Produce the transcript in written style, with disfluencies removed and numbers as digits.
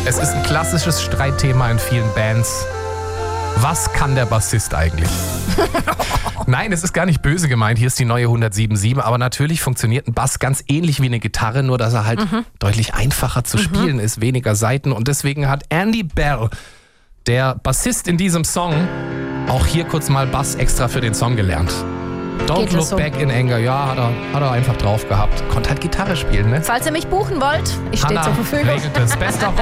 Es ist ein klassisches Streitthema in vielen Bands. Was kann der Bassist eigentlich? Nein, es ist gar nicht böse gemeint. Hier ist die neue 107.7. Aber natürlich funktioniert ein Bass ganz ähnlich wie eine Gitarre, nur dass er halt deutlich einfacher zu spielen ist, weniger Saiten. Und deswegen hat Andy Bell, der Bassist in diesem Song, auch hier kurz mal Bass extra für den Song gelernt. Don't Geht das look so? back in anger. Ja, hat er einfach drauf gehabt. Konnte halt Gitarre spielen, ne? Falls ihr mich buchen wollt, ich stehe Hanna zur Verfügung. regelt es. Bester